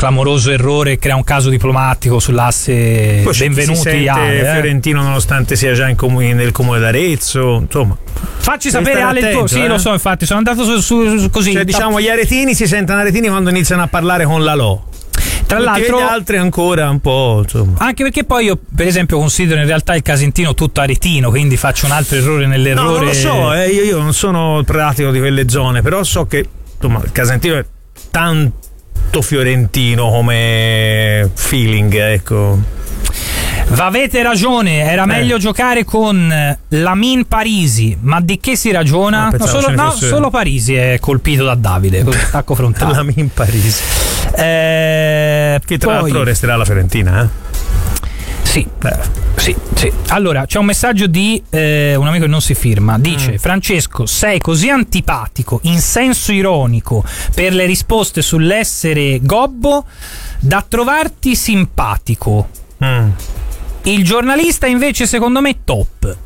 clamoroso errore, crea un caso diplomatico sull'asse. Poi benvenuti Ale, Fiorentino nonostante sia già nel comune d'Arezzo, insomma. Facci sapere Ale il tuo. Sì, lo so, infatti sono andato su così. Cioè, diciamo, gli aretini si sentono aretini quando iniziano a parlare con la Lo. Tra l'altro, gli altri ancora un po', insomma. Anche perché poi io, per esempio, considero in realtà il Casentino tutto aretino, quindi faccio un altro errore nell'errore. No, non lo so, io non sono pratico di quelle zone, però so che insomma, il Casentino è tanto fiorentino come feeling, ecco. Avete ragione, era meglio giocare con Lamin Parisi, ma di che si ragiona? Solo Parisi è colpito da Davide con attacco frontale. Lamin Parisi, che tra l'altro resterà alla Fiorentina, Sì. Allora, c'è un messaggio di un amico che non si firma. Dice: Francesco, sei così antipatico in senso ironico per le risposte sull'essere gobbo da trovarti simpatico. Il giornalista invece secondo me top.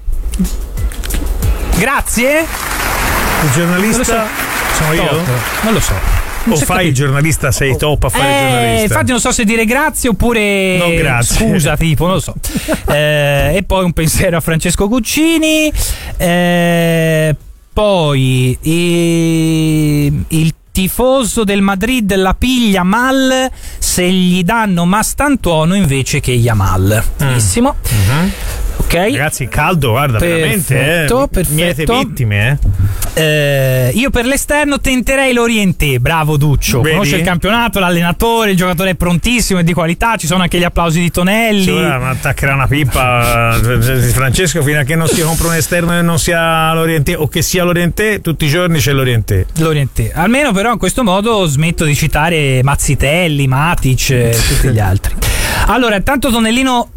Grazie. Il giornalista sono io? Non lo so. O fai il giornalista, sei top a fare il giornalista. Infatti non so se dire grazie oppure non grazie. Scusa, tipo, non lo so. E poi un pensiero a Francesco Cuccini. Poi il tifoso del Madrid la piglia mal se gli danno Mastantuono invece che Yamal. Benissimo. Ok. Ragazzi, caldo, guarda, perfetto. Miete vittime, io per l'esterno tenterei l'Orienté. Bravo Duccio. Vedi? Conosce il campionato, l'allenatore, il giocatore è prontissimo e di qualità. Ci sono anche gli applausi di Tonelli. Sì, ora attaccherà una pippa Francesco fino a che non si compra un esterno e non sia l'Orienté, o che sia l'Orienté, tutti i giorni c'è l'Orienté. Almeno però in questo modo smetto di citare Mazzitelli, Matic e tutti gli altri. Allora, intanto Tonellino,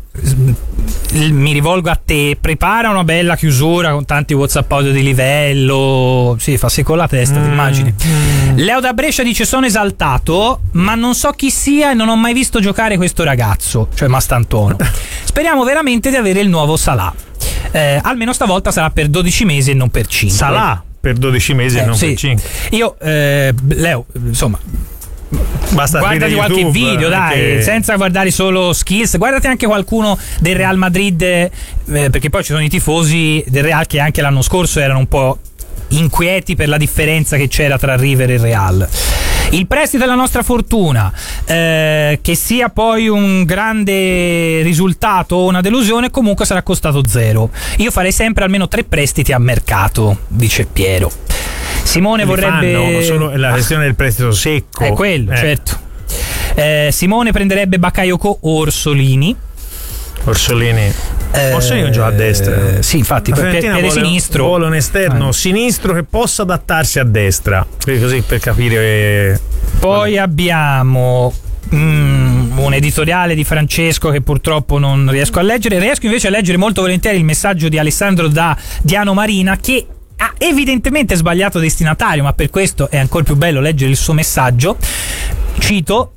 mi rivolgo a te, prepara una bella chiusura con tanti WhatsApp audio di livello. Sì, fa sì con la testa, ti immagini. Leo da Brescia dice: sono esaltato, ma non so chi sia e non ho mai visto giocare questo ragazzo, cioè Mastantuono. Speriamo veramente di avere il nuovo Salah. Almeno stavolta sarà per 12 mesi e non per 5. Salah per 12 mesi e non per 5. Io Leo, insomma, basta guardati qualche YouTube, video, dai, senza guardare solo skills, guardati anche qualcuno del Real Madrid, perché poi ci sono i tifosi del Real che anche l'anno scorso erano un po' inquieti per la differenza che c'era tra River e Real. Il prestito è la nostra fortuna, che sia poi un grande risultato o una delusione, comunque sarà costato 0. Io farei sempre almeno 3 prestiti a mercato, dice Piero. Simone vorrebbe solo la questione del prestito secco. È quello, certo. Simone prenderebbe Bakayoko o Orsolini. Orsolini gioca a destra. Sì, infatti per sinistro vuole un esterno sinistro che possa adattarsi a destra, così per capire. Poi abbiamo un editoriale di Francesco che purtroppo non riesco a leggere. Riesco invece a leggere molto volentieri il messaggio di Alessandro da Diano Marina, che ha evidentemente sbagliato destinatario, ma per questo è ancora più bello leggere il suo messaggio. Cito: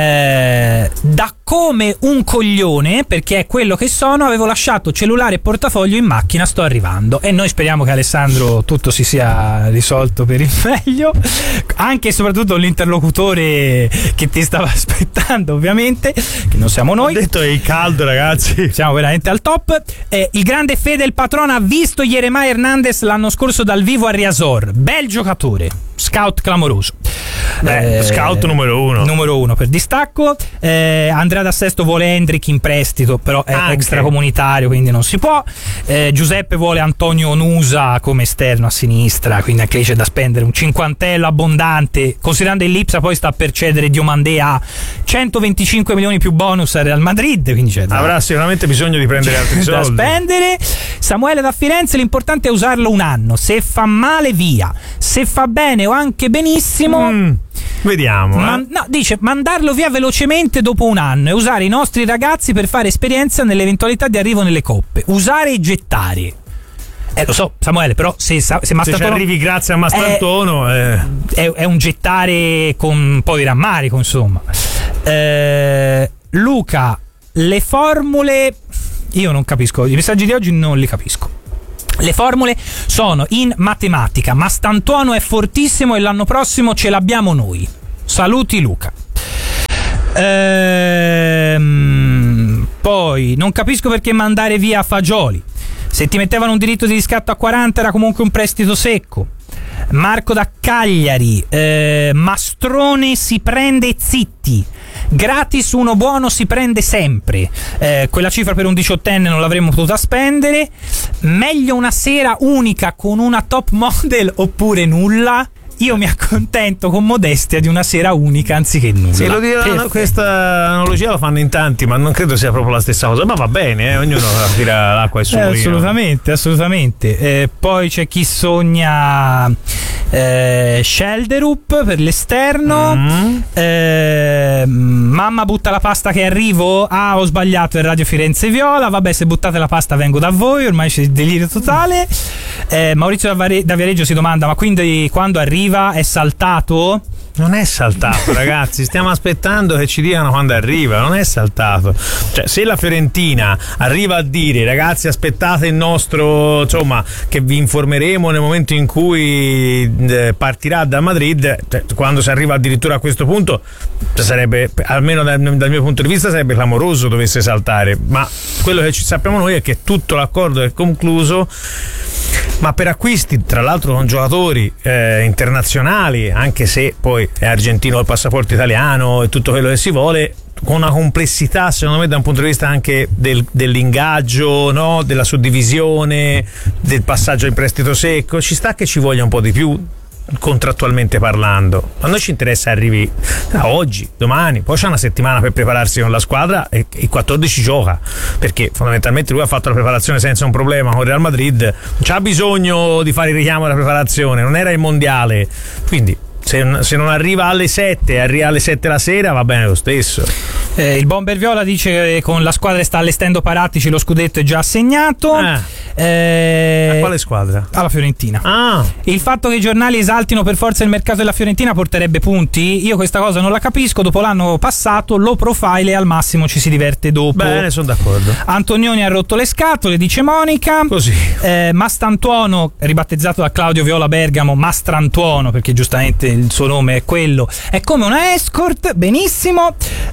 da come un coglione, perché è quello che sono, avevo lasciato cellulare e portafoglio in macchina, sto arrivando. E noi speriamo che Alessandro tutto si sia risolto per il meglio, anche e soprattutto l'interlocutore che ti stava aspettando, ovviamente, che non siamo noi. Ho detto è caldo, ragazzi, siamo veramente al top. Il grande Fede, il patrono, ha visto Jeremiah Hernandez l'anno scorso dal vivo a Riazor, bel giocatore, scout clamoroso. Scout numero uno per distacco. Andrea da Sesto vuole Hendrick in prestito, però è extracomunitario, quindi non si può. Giuseppe vuole Antonio Nusa come esterno a sinistra, quindi anche lì c'è da spendere un cinquantello abbondante, considerando il Lipsa poi sta per cedere Diomandé a 125 milioni più bonus al Real Madrid, quindi avrà sicuramente bisogno di prendere altri soldi da spendere. Samuele da Firenze: l'importante è usarlo un anno, se fa male via, se fa bene o anche benissimo vediamo. Dice mandarlo via velocemente dopo un anno e usare i nostri ragazzi per fare esperienza nell'eventualità di arrivo nelle coppe, usare e gettare. Lo so, Samuele, però se Mastantuono, se ci arrivi grazie a Mastantuono è un gettare con un po' di rammarico, insomma. Luca, le formule, io non capisco, i messaggi di oggi non li capisco. Le formule sono in matematica. Mastantuono è fortissimo e l'anno prossimo ce l'abbiamo noi. Saluti Luca. Poi non capisco perché mandare via Fagioli. Se ti mettevano un diritto di riscatto a 40 era comunque un prestito secco. Marco da Cagliari, Mastrone si prende zitti, gratis uno buono si prende sempre, quella cifra per un 18enne non l'avremmo potuta spendere, meglio una sera unica con una top model oppure nulla. Io mi accontento con modestia di una sera unica anziché nulla. Sì, lo dico, questa analogia la fanno in tanti, ma non credo sia proprio la stessa cosa. Ma va bene, ognuno tira l'acqua e il suo mulino. Assolutamente. Poi c'è chi sogna Shelderup per l'esterno. Mamma butta la pasta che arrivo. Ho sbagliato, è Radio Firenze Viola. Vabbè, se buttate la pasta vengo da voi, ormai c'è il delirio totale. Maurizio da Viareggio si domanda: ma quindi quando arriva è saltato? Non è saltato, ragazzi, stiamo aspettando che ci dicano quando arriva, non è saltato. Cioè, se la Fiorentina arriva a dire ragazzi aspettate il nostro, insomma, che vi informeremo nel momento in cui partirà da Madrid, cioè, quando si arriva addirittura a questo punto, sarebbe, almeno dal mio punto di vista, sarebbe clamoroso dovesse saltare. Ma quello che ci sappiamo noi è che tutto l'accordo è concluso, ma per acquisti tra l'altro con giocatori internazionali, anche se poi è argentino il passaporto italiano e tutto quello che si vuole, con una complessità secondo me da un punto di vista anche dell'ingaggio, no? Della suddivisione, del passaggio in prestito secco, ci sta che ci voglia un po' di più contrattualmente parlando. A noi ci interessa arrivi oggi, domani, poi c'è una settimana per prepararsi con la squadra e il 14 gioca, perché fondamentalmente lui ha fatto la preparazione senza un problema con Real Madrid, non c'ha bisogno di fare il richiamo alla preparazione, non era il mondiale, quindi se non arriva alle 7, arriva alle 7 la sera, va bene lo stesso. Il Bomber Viola dice che con la squadra sta allestendo Paratici, lo scudetto è già assegnato. A quale squadra? Alla Fiorentina. Il fatto che i giornali esaltino per forza il mercato della Fiorentina porterebbe punti? Io questa cosa non la capisco. Dopo l'anno passato low profile e al massimo ci si diverte dopo. Bene, sono d'accordo. Antonioni ha rotto le scatole, dice Monica. Così. Mastantuono, ribattezzato da Claudio Viola Bergamo, Mastrantuono, perché giustamente il suo nome è quello, è come una escort, benissimo.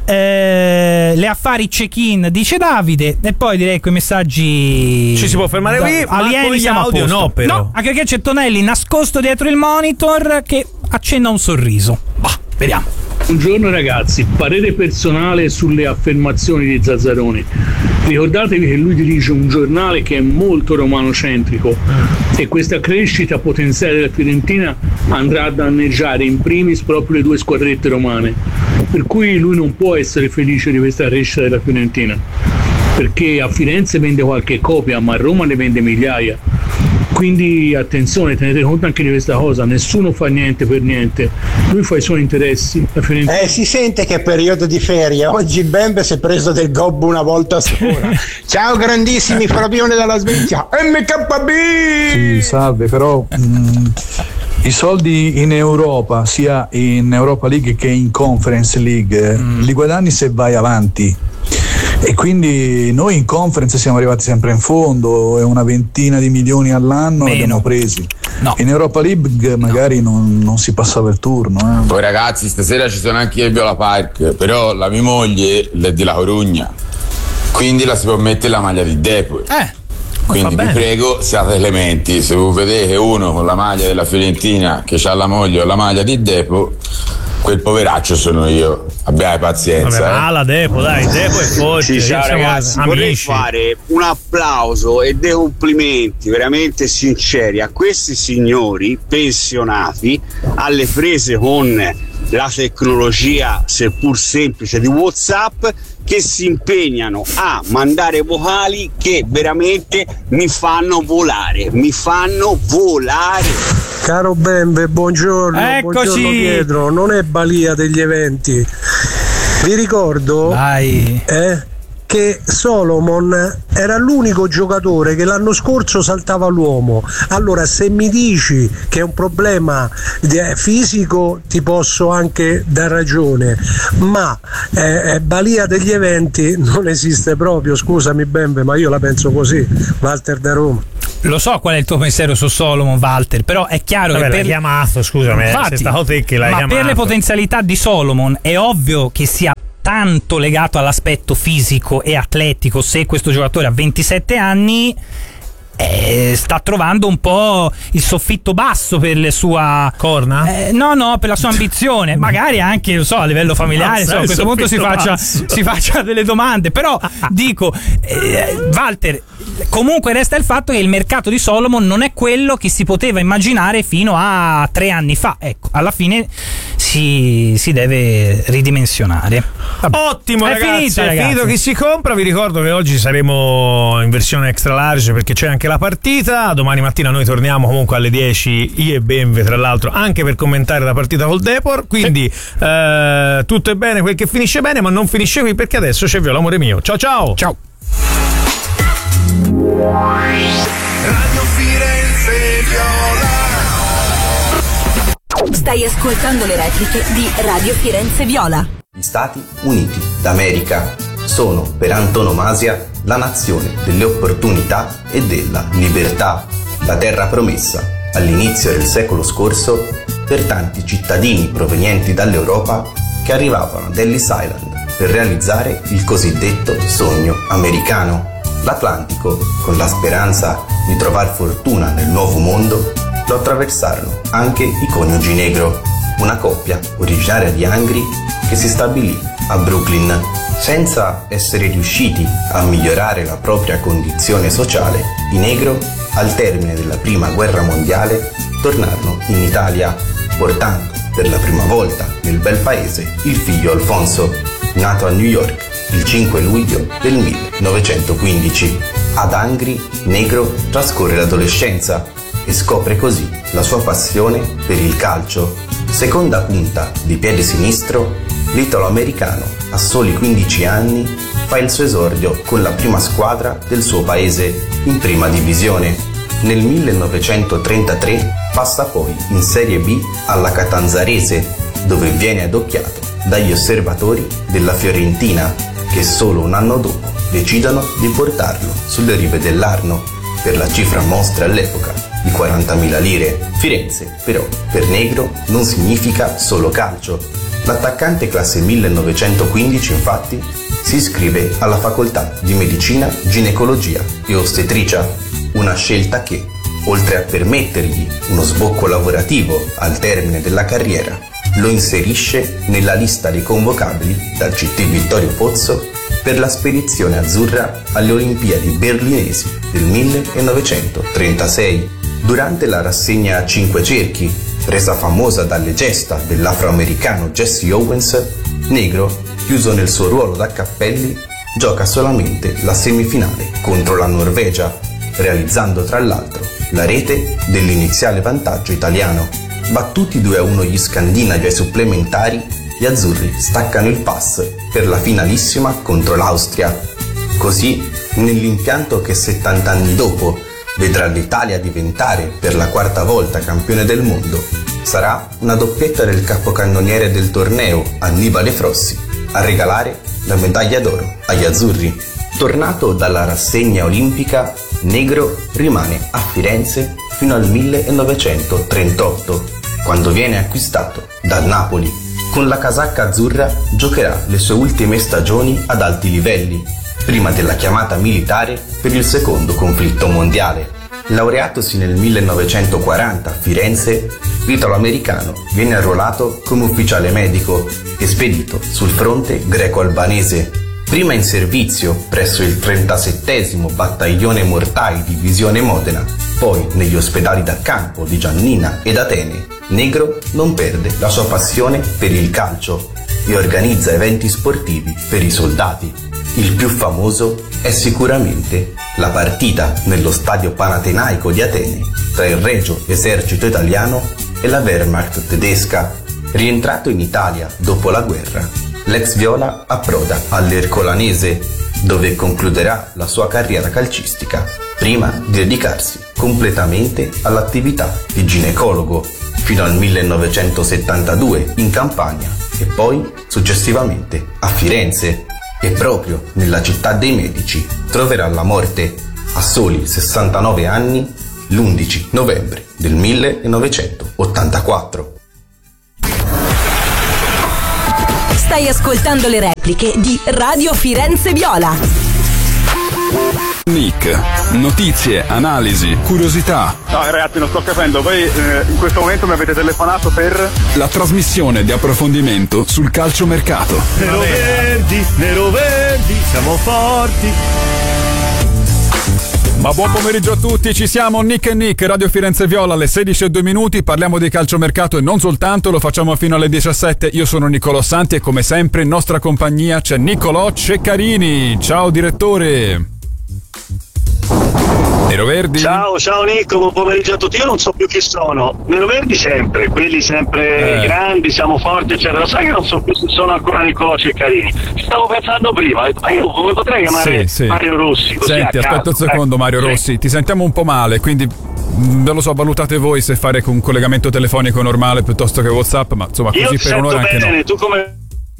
Le affari check-in, dice Davide. E poi direi che i messaggi ci si può fermare qui, ma con gli audio no, però. No, anche perché c'è Tonelli nascosto dietro il monitor che accenna un sorriso. Vediamo. Buongiorno ragazzi, parere personale sulle affermazioni di Zazzaroni. Ricordatevi che lui dirige un giornale che è molto romanocentrico e questa crescita potenziale della Fiorentina andrà a danneggiare in primis proprio le due squadrette romane, per cui lui non può essere felice di questa crescita della Fiorentina, perché a Firenze vende qualche copia ma a Roma ne vende migliaia. Quindi attenzione, tenete conto anche di questa cosa, nessuno fa niente per niente, lui fa i suoi interessi. Si sente che è periodo di ferie, oggi Bembe si è preso del gobbo una volta sola. Ciao grandissimi Fabione dalla Svezia, MKB! Sì, salve, però i soldi in Europa, sia in Europa League che in Conference League, li guadagni se vai avanti. E quindi noi in Conference siamo arrivati sempre in fondo, e una ventina di milioni all'anno abbiamo presi. No. In Europa League magari non si passava il turno. Poi ragazzi, stasera ci sono anche io al Viola Park, però la mia moglie è di La Corugna, quindi la si può mettere la maglia di Depo. Quindi vi prego, siate clementi, se voi vedete uno con la maglia della Fiorentina che ha la moglie o la maglia di Depo, quel poveraccio sono io, abbiate pazienza. Vabbè, la Depo, dai, Depo è forte. Sì, ciao ragazzi, vorrei fare un applauso e dei complimenti veramente sinceri a questi signori pensionati alle prese con la tecnologia seppur semplice di WhatsApp, che si impegnano a mandare vocali che veramente mi fanno volare. Caro Bembe, buongiorno. Eccoci. Buongiorno Pietro, non è balia degli eventi. Vi ricordo che Solomon era l'unico giocatore che l'anno scorso saltava l'uomo. Allora, se mi dici che è un problema fisico ti posso anche dar ragione, ma balia degli eventi non esiste proprio. Scusami Bembe, ma io la penso così. Walter da Roma. Lo so qual è il tuo pensiero su Solomon, Walter, però è chiaro che l'hai chiamato, scusami, infatti, sei stato te che l'hai ma chiamato. per le potenzialità di Solomon è ovvio che sia tanto legato all'aspetto fisico e atletico. Se questo giocatore ha 27 anni sta trovando un po' il soffitto basso per le sua corna? No, per la sua ambizione. Magari anche, non so, a livello familiare, a questo punto si faccia delle domande. Però dico, Walter, comunque resta il fatto che il mercato di Solomon non è quello che si poteva immaginare fino a 3 anni fa. Ecco, alla fine si deve ridimensionare. Vabbè. Ottimo, ragazzi, è finito chi si compra. Vi ricordo che oggi saremo in versione extra large perché c'è anche la partita. Domani mattina noi torniamo comunque alle 10, io e Benve, tra l'altro, anche per commentare la partita col Depor. Quindi tutto è bene quel che finisce bene, ma non finisce qui, perché adesso c'è Viola, amore mio. Ciao ciao. Ciao. Radio Firenze Viola. Stai ascoltando le repliche di Radio Firenze Viola. Gli Stati Uniti d'America sono per antonomasia la nazione delle opportunità e della libertà, la terra promessa all'inizio del secolo scorso per tanti cittadini provenienti dall'Europa che arrivavano ad Ellis Island per realizzare il cosiddetto sogno americano. L'Atlantico, con la speranza di trovar fortuna nel nuovo mondo, lo attraversarono anche i coniugi Negro, una coppia originaria di Angri che si stabilì a Brooklyn. Senza essere riusciti a migliorare la propria condizione sociale, i Negro, al termine della Prima Guerra Mondiale, tornarono in Italia, portando per la prima volta nel bel paese il figlio Alfonso, nato a New York il 5 luglio del 1915. Ad Angri, Negro trascorre l'adolescenza e scopre così la sua passione per il calcio. Seconda punta di piede sinistro, l'italo-americano a soli 15 anni fa il suo esordio con la prima squadra del suo paese in prima divisione. Nel 1933 passa poi in Serie B alla Catanzarese, dove viene adocchiato dagli osservatori della Fiorentina, che solo un anno dopo decidono di portarlo sulle rive dell'Arno per la cifra mostra all'epoca di 40.000 lire. Firenze, però, per Negro non significa solo calcio. L'attaccante classe 1915, infatti, si iscrive alla facoltà di medicina, ginecologia e ostetricia, una scelta che, oltre a permettergli uno sbocco lavorativo al termine della carriera, lo inserisce nella lista dei convocabili dal CT Vittorio Pozzo per la spedizione azzurra alle Olimpiadi berlinesi del 1936. Durante la rassegna a 5 cerchi, resa famosa dalle gesta dell'afroamericano Jesse Owens, Negro, chiuso nel suo ruolo da cappelli, gioca solamente la semifinale contro la Norvegia, realizzando tra l'altro la rete dell'iniziale vantaggio italiano. Battuti 2-1 gli scandinavi ai supplementari, gli azzurri staccano il pass per la finalissima contro l'Austria. Così, nell'impianto che 70 anni dopo vedrà l'Italia diventare per la 4ª volta campione del mondo, sarà una doppietta del capocannoniere del torneo, Annibale Frossi, a regalare la medaglia d'oro agli azzurri. Tornato dalla rassegna olimpica, Negro rimane a Firenze fino al 1938, quando viene acquistato dal Napoli. Con la casacca azzurra giocherà le sue ultime stagioni ad alti livelli, prima della chiamata militare per il secondo conflitto mondiale. Laureatosi nel 1940 a Firenze, l'italo-americano viene arruolato come ufficiale medico e spedito sul fronte greco-albanese. Prima in servizio presso il 37° Battaglione Mortai Divisione Modena, poi negli ospedali da campo di Giannina ed Atene, Negro non perde la sua passione per il calcio e organizza eventi sportivi per i soldati. Il più famoso è sicuramente la partita nello stadio Panatenaico di Atene tra il Regio Esercito Italiano e la Wehrmacht tedesca. Rientrato in Italia dopo la guerra, l'ex Viola approda all'Ercolanese, dove concluderà la sua carriera calcistica, prima di dedicarsi completamente all'attività di ginecologo, fino al 1972 in Campania e poi successivamente a Firenze. E proprio nella città dei medici troverà la morte a soli 69 anni l'11 novembre del 1984. Stai ascoltando le repliche di Radio Firenze Viola. Nick, notizie, analisi, curiosità. No ragazzi, non sto capendo, voi in questo momento mi avete telefonato per... La trasmissione di approfondimento sul calciomercato. Nero verdi, siamo forti. Ma buon pomeriggio a tutti, ci siamo, Nick e Nick, Radio Firenze Viola alle 16:02, parliamo di calciomercato e non soltanto, lo facciamo fino alle 17. Io sono Niccolò Santi e come sempre in nostra compagnia c'è Niccolò Ceccarini. Ciao direttore. Nero Verdi. Ciao Nico, buon pomeriggio a tutti. Io non so più chi sono. Nero Verdi sempre, quelli sempre grandi, siamo forti, eccetera. Lo sai che non so più se sono ancora Niccolò Ceccarini. Stavo pensando prima, ma io come potrei chiamare Mario Rossi? Così. Senti, aspetta un secondo, Mario Rossi, ti sentiamo un po' male, quindi non lo so, valutate voi se fare un collegamento telefonico normale piuttosto che WhatsApp, ma insomma così per un'ora anche bene, no. Tu come...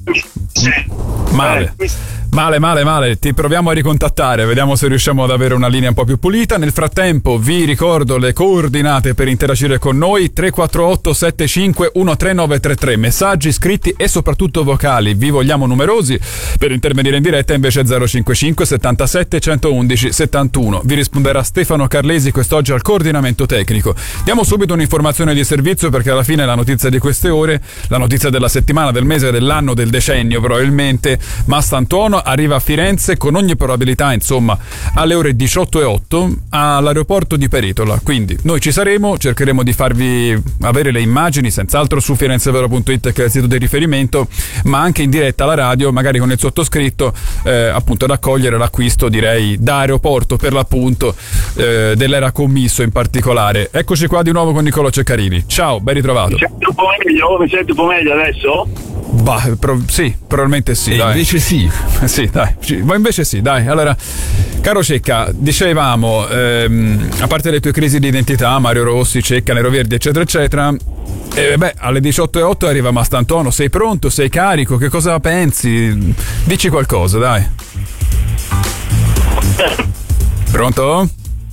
Male, ti proviamo a ricontattare, vediamo se riusciamo ad avere una linea un po' più pulita. Nel frattempo vi ricordo le coordinate per interagire con noi: 348 75 13933, messaggi scritti e soprattutto vocali, vi vogliamo numerosi. Per intervenire in diretta invece 055 77 111 71. Vi risponderà Stefano Carlesi quest'oggi al coordinamento tecnico. Diamo subito un'informazione di servizio, perché alla fine la notizia di queste ore, la notizia della settimana, del mese, dell'anno, del decennio probabilmente, Mastantuono arriva a Firenze con ogni probabilità, insomma, alle ore 18:08 all'aeroporto di Peritola. Quindi noi ci saremo, cercheremo di farvi avere le immagini senz'altro su firenzevero.it, che è il sito di riferimento, ma anche in diretta alla radio, magari con il sottoscritto, appunto ad accogliere l'acquisto, direi, da aeroporto per l'appunto, dell'era commisso in particolare. Eccoci qua di nuovo con Niccolò Ceccarini. Ciao, ben ritrovato. Mi senti un po' meglio adesso? Bah, sì, probabilmente sì. Dai. Invece sì. Sì, dai. Ma invece sì, dai. Allora, caro Cecca, dicevamo, a parte le tue crisi di identità, Mario Rossi, Cecca, Nero Verdi, eccetera, eccetera, alle 18:08 arriva Mastantuono. Sei pronto? Sei carico? Che cosa pensi? Dici qualcosa, dai. Pronto?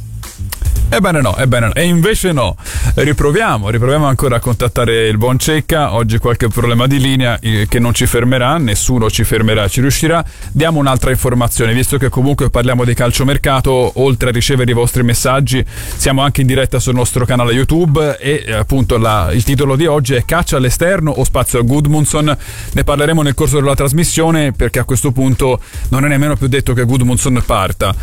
Ebbene no, e invece no. Riproviamo ancora a contattare il buon Cecca. Oggi qualche problema di linea che non ci fermerà, nessuno ci fermerà, ci riuscirà. Diamo un'altra informazione, visto che comunque parliamo di calciomercato, oltre a ricevere i vostri messaggi, siamo anche in diretta sul nostro canale YouTube e appunto il titolo di oggi è Caccia all'esterno o spazio a Gudmundsson. Ne parleremo nel corso della trasmissione, perché a questo punto non è nemmeno più detto che Gudmundsson parta,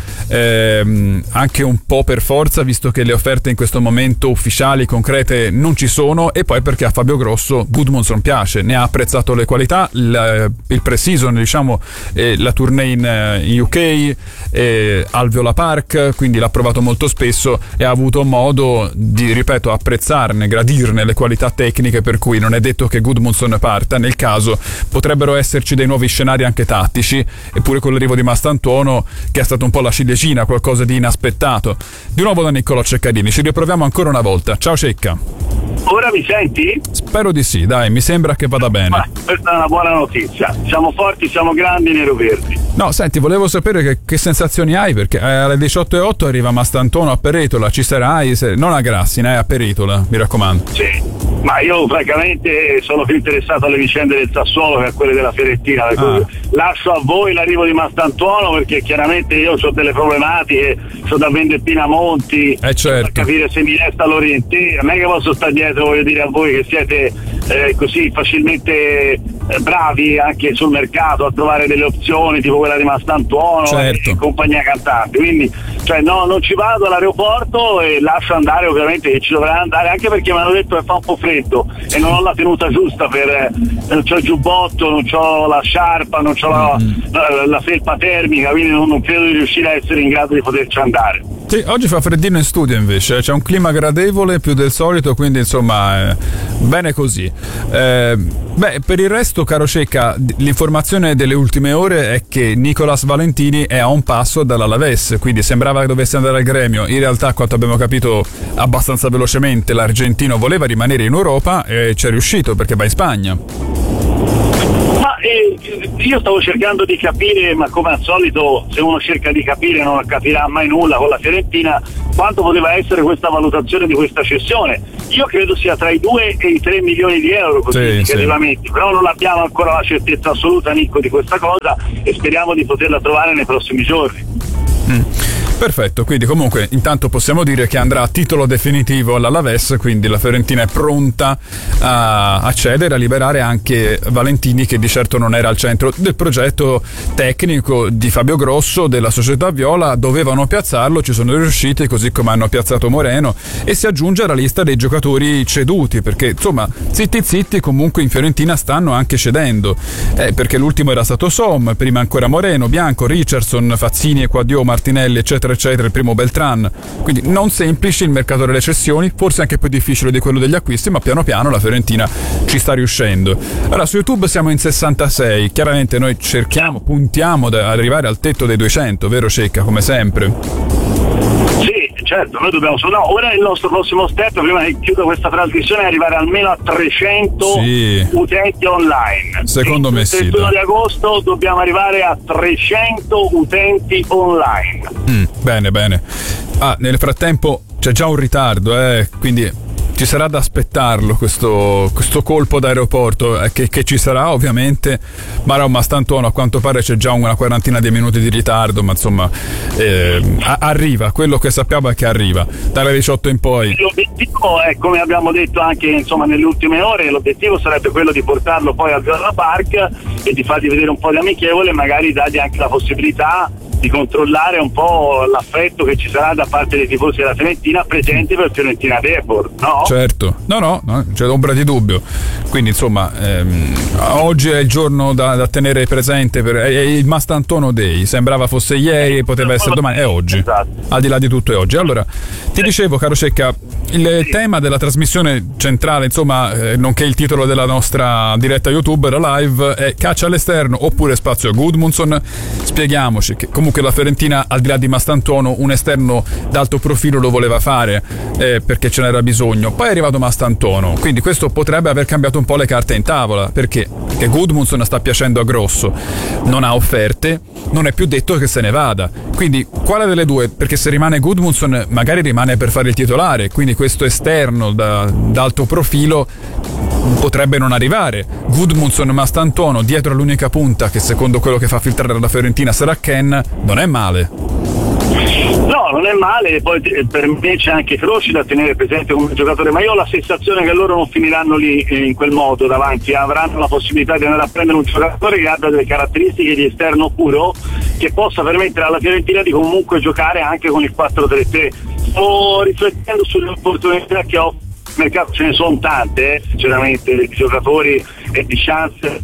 anche un po' per forza, visto che le offerte in questo momento ufficiali, concrete, non ci sono, e poi perché a Fabio Grosso Gudmundsson piace, ne ha apprezzato le qualità, il pre-season, diciamo, la tournée in UK, al Viola Park, quindi l'ha provato molto spesso e ha avuto modo di, ripeto, apprezzarne, gradirne le qualità tecniche, per cui non è detto che Gudmundsson parta. Nel caso potrebbero esserci dei nuovi scenari anche tattici, eppure con l'arrivo di Mastantuono, che è stato un po' la ciliegina, qualcosa di inaspettato. Di nuovo da Niccolò Ceccarini, ci riproviamo ancora una volta. Ciao Cecca. Ora mi senti? Spero di sì, dai, mi sembra che vada bene. Ma questa è una buona notizia. Siamo forti, siamo grandi, Nero Verdi. No, senti, volevo sapere che sensazioni hai, perché alle 18:08 arriva Mastantuono a Peretola. Ci sarai, non a Grassina, a Peretola, mi raccomando. Sì, ma io francamente sono più interessato alle vicende del Sassuolo che a quelle della Fiorentina. Lascio a voi l'arrivo di Mastantuono, perché chiaramente io ho delle problematiche, sto da vendere Pinamonti, certo, per capire se mi resta l'Orientè. Non è che posso stare dietro, voglio dire a voi che siete così facilmente bravi anche sul mercato a trovare delle opzioni tipo quella di Mastantuono, certo, e compagnia cantante. Quindi no, non ci vado all'aeroporto e lascio andare, ovviamente che ci dovrà andare, anche perché mi hanno detto che fa un po' freddo e non ho la tenuta giusta non c'ho il giubbotto, non c'ho la sciarpa, non c'ho la felpa termica, quindi non credo di riuscire a essere in grado di poterci andare. Sì, oggi fa freddino in studio invece, c'è un clima gradevole più del solito, quindi insomma bene così. Per il resto, caro Cecca, l'informazione delle ultime ore è che Nicolas Valentini è a un passo dall'Alaves, quindi sembrava che dovesse andare al Gremio. In realtà, a quanto abbiamo capito abbastanza velocemente, l'argentino voleva rimanere in Europa e ci è riuscito, perché va in Spagna. Ma io stavo cercando di capire, ma come al solito se uno cerca di capire non capirà mai nulla con la Fiorentina, quanto poteva essere questa valutazione di questa cessione. Io credo sia tra i 2 e i 3 milioni di euro così indicativamente, però non abbiamo ancora la certezza assoluta, Nico, di questa cosa e speriamo di poterla trovare nei prossimi giorni. Perfetto, quindi comunque intanto possiamo dire che andrà a titolo definitivo all'Alaves, quindi la Fiorentina è pronta a cedere, a liberare anche Valentini, che di certo non era al centro del progetto tecnico di Fabio Grosso, della società viola. Dovevano piazzarlo, ci sono riusciti, così come hanno piazzato Moreno, e si aggiunge alla lista dei giocatori ceduti, perché insomma zitti comunque in Fiorentina stanno anche cedendo, perché l'ultimo era stato Som, prima ancora Moreno, Bianco, Richardson, Fazzini, Quadio, Martinelli, eccetera, il primo Beltran. Quindi non semplice il mercato delle cessioni, forse anche più difficile di quello degli acquisti, ma piano piano la Fiorentina ci sta riuscendo. Allora, su YouTube siamo in 66, chiaramente noi puntiamo ad arrivare al tetto dei 200, vero Cecca, come sempre? Sì, certo, noi dobbiamo ora il nostro prossimo step, prima che chiuda questa trasmissione, è arrivare almeno a 300 utenti online. Secondo me sì. Il 31 di agosto dobbiamo arrivare a 300 utenti online. Bene. Nel frattempo c'è già un ritardo, quindi ci sarà da aspettarlo questo colpo d'aeroporto che ci sarà ovviamente. Mastantuono, a quanto pare c'è già una quarantina di minuti di ritardo, ma insomma arriva, quello che sappiamo è che arriva dalle 18 in poi. L'obiettivo è, come abbiamo detto anche insomma nelle ultime ore, l'obiettivo sarebbe quello di portarlo poi al Viola Park e di fargli vedere un po' di amichevole, magari dargli anche la possibilità di controllare un po' l'affetto che ci sarà da parte dei tifosi della Fiorentina presenti per Fiorentina Depor, no? Certo, no, c'è ombra di dubbio. Quindi insomma oggi è il giorno da tenere presente, è il Mastantuono Day, sembrava fosse ieri, poteva essere domani, è oggi, al di là di tutto è oggi. Allora, ti dicevo, caro Cecca, il tema della trasmissione centrale, insomma, nonché il titolo della nostra diretta YouTube, la live, è caccia all'esterno oppure spazio a Gudmundsson. Spieghiamoci che comunque la Fiorentina, al di là di Mastantuono, un esterno d'alto profilo lo voleva fare perché ce n'era bisogno. Poi è arrivato Mastantuono, quindi questo potrebbe aver cambiato un po' le carte in tavola, perché Gudmundsson sta piacendo a Grosso, non ha offerte, non è più detto che se ne vada. Quindi quale delle due? Perché se rimane Gudmundsson magari rimane per fare il titolare, quindi questo esterno d'alto profilo potrebbe non arrivare. Gudmundsson, Mastantuono dietro all'unica punta, che secondo quello che fa filtrare la Fiorentina sarà Ken, non è male. No, non è male, poi per me c'è anche Croci da tenere presente come giocatore, ma io ho la sensazione che loro non finiranno lì in quel modo davanti, avranno la possibilità di andare a prendere un giocatore che abbia delle caratteristiche di esterno puro, che possa permettere alla Fiorentina di comunque giocare anche con il 4-3-3. Sto riflettendo sulle opportunità che ho, nel mercato ce ne sono tante, sinceramente, di giocatori e di chance.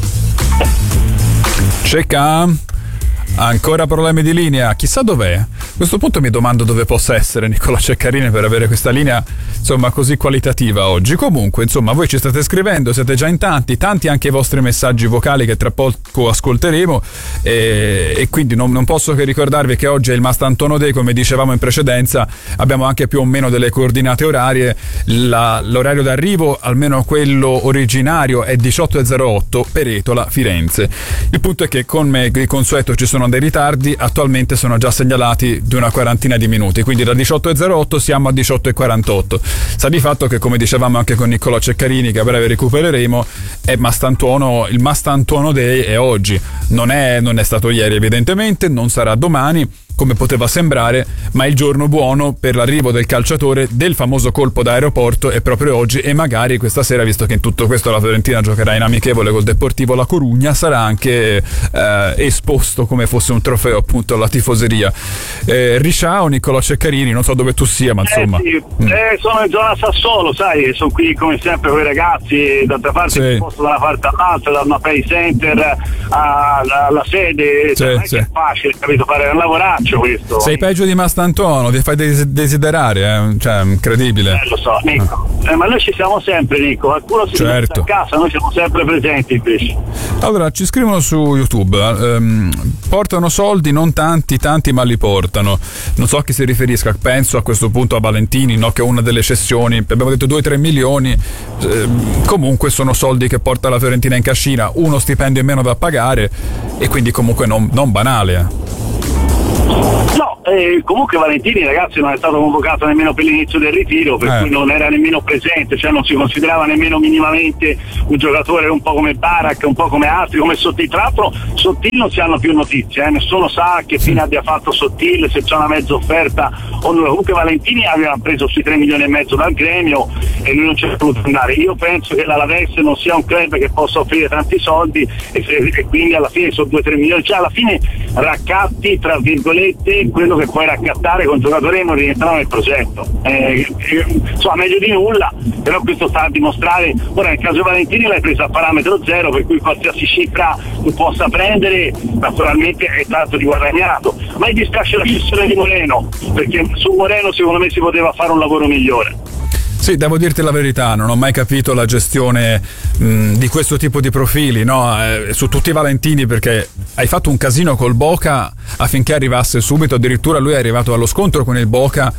Cecca? Ancora problemi di linea, chissà dov'è. A questo punto mi domando dove possa essere Nicola Ceccarini per avere questa linea insomma così qualitativa oggi. Comunque insomma voi ci state scrivendo, siete già in tanti anche i vostri messaggi vocali che tra poco ascolteremo e quindi non posso che ricordarvi che oggi è il Mastantuono Day, come dicevamo in precedenza. Abbiamo anche più o meno delle coordinate orarie. L'orario d'arrivo, almeno quello originario, è 18.08 Peretola Firenze. Il punto è che con me di consueto ci sono dei ritardi, attualmente sono già segnalati di una quarantina di minuti, quindi da 18.08 siamo a 18.48. Sta di fatto che, come dicevamo anche con Nicola Ceccarini, che a breve recupereremo, è Mastantuono, il Mastantuono Day è oggi, non è stato ieri evidentemente, non sarà domani come poteva sembrare, ma il giorno buono per l'arrivo del calciatore, del famoso colpo d'aeroporto, è proprio oggi, e magari questa sera, visto che in tutto questo la Fiorentina giocherà in amichevole col Deportivo La Corugna, sarà anche esposto come fosse un trofeo appunto alla tifoseria. Riciao, Nicola Ceccarini, non so dove tu sia, ma insomma sì. Sono in zona Sassuolo, sai, sono qui come sempre con i ragazzi, d'altra parte sposto da una parte all'altra, da una play center alla sede, non è che è facile, capito, fare un lavoraccio. capriccio questo. Sei peggio di Mastantuono, ti fai desiderare, cioè incredibile. Lo so, Nico. Ma noi ci siamo sempre, Nico. Qualcuno si certo. a casa, noi siamo sempre presenti invece. Allora, ci scrivono su YouTube, portano soldi, non tanti ma li portano. Non so a chi si riferisca, penso a questo punto a Valentini, no? Che è una delle cessioni, abbiamo detto 2-3 milioni, comunque sono soldi che porta la Fiorentina in cascina, uno stipendio in meno da pagare e quindi comunque non banale. No, comunque Valentini, ragazzi, non è stato convocato nemmeno per l'inizio del ritiro, per cui non era nemmeno presente, cioè non si considerava nemmeno minimamente un giocatore un po' come Barak, un po' come altri, come Sottil. Tra l'altro Sottil non si hanno più notizie, nessuno sa che fine abbia fatto Sottil, se c'è una mezza offerta o no. Comunque Valentini aveva preso sui 3 milioni e mezzo dal gremio e lui non c'è potuto andare. Io penso che l'Alaves non sia un club che possa offrire tanti soldi e quindi alla fine sono 2-3 milioni, cioè alla fine raccatti tra virgolette quello che puoi raccattare con giocatori che non rientrano nel progetto, insomma meglio di nulla, però questo sta a dimostrare. Ora nel caso Valentini l'hai presa a parametro zero, per cui qualsiasi cifra tu possa prendere naturalmente è tanto di guadagnato, ma mi dispiace la cessione di Moreno, perché su Moreno secondo me si poteva fare un lavoro migliore. Sì, devo dirti la verità, non ho mai capito la gestione di questo tipo di profili, no? Su tutti i Valentini, perché hai fatto un casino col Boca affinché arrivasse subito, addirittura lui è arrivato allo scontro con il Boca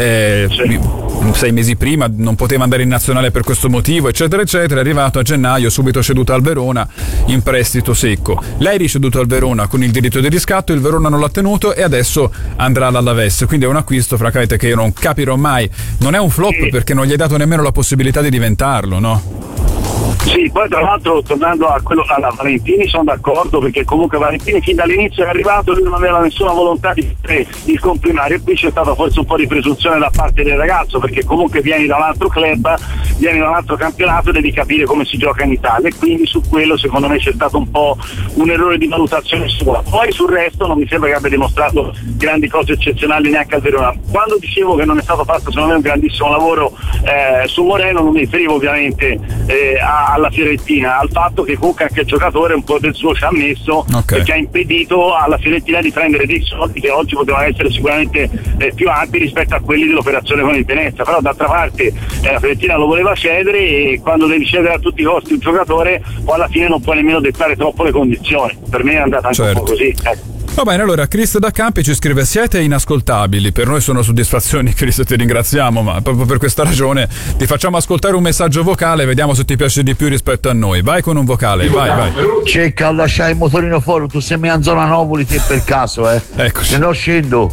6 mesi prima, non poteva andare in nazionale per questo motivo, eccetera eccetera, è arrivato a gennaio, subito ceduto al Verona in prestito secco. Lei ricevuto al Verona con il diritto di riscatto, il Verona non l'ha tenuto e adesso andrà all'Alaves, quindi è un acquisto francamente che io non capirò mai. Non è un flop perché non gli hai dato nemmeno la possibilità di diventarlo, no? Sì, poi tra l'altro tornando a quello alla Valentini sono d'accordo, perché comunque Valentini fin dall'inizio è arrivato, lui non aveva nessuna volontà di fare il comprimario e qui c'è stata forse un po' di presunzione da parte del ragazzo, perché comunque vieni da un altro club, vieni da un altro campionato e devi capire come si gioca in Italia, e quindi su quello secondo me c'è stato un po' un errore di valutazione sua. Poi sul resto non mi sembra che abbia dimostrato grandi cose eccezionali neanche al Verona. Quando dicevo che non è stato fatto secondo me un grandissimo lavoro su Moreno non mi riferivo ovviamente alla Fiorentina, al fatto che comunque anche il giocatore un po' del suo ci ha messo, perché ha impedito alla Fiorentina di prendere dei soldi che oggi potevano essere sicuramente più alti rispetto a quelli dell'operazione con il Venezia. Però d'altra parte la Fiorentina lo voleva cedere, e quando devi cedere a tutti i costi un giocatore poi alla fine non puoi nemmeno dettare troppo le condizioni. Per me è andata anche un po' così. Va bene, allora Chris da Campi ci scrive: siete inascoltabili, per noi sono soddisfazioni. Chris, ti ringraziamo, ma proprio per questa ragione ti facciamo ascoltare un messaggio vocale, vediamo se ti piace di più rispetto a noi. Vai con un vocale, vai. Cerca di lasciare il motorino fuori, tu sei in zona Novoli te per caso, Eccoci. Se no scendo.